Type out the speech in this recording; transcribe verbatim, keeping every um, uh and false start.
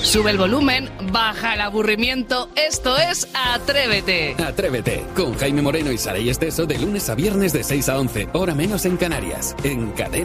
Sube el volumen, baja el aburrimiento. Esto es Atrévete. Atrévete, con Jaime Moreno y Saray Esteso de lunes a viernes de seis a once, hora menos en Canarias, en Cadena.